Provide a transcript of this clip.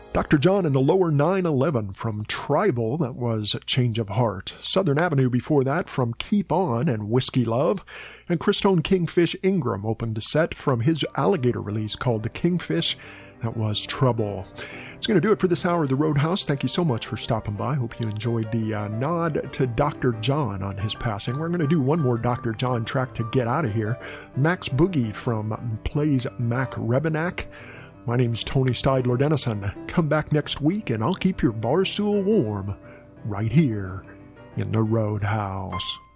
Dr. John and the Lower 911 from Tribal, that was Change of Heart. Southern Avenue before that from Keep On and Whiskey Love. And Christone Kingfish Ingram opened the set from his Alligator release called The Kingfish, that was Trouble. It's going to do it for this hour of the Roadhouse. Thank you so much for stopping by. Hope you enjoyed the nod to Dr. John on his passing. We're going to do one more Dr. John track to get out of here. Max Boogie from Plays Mac Rebenak. My name's Tony Steidler Dennison. Come back next week and I'll keep your bar stool warm right here in the Roadhouse.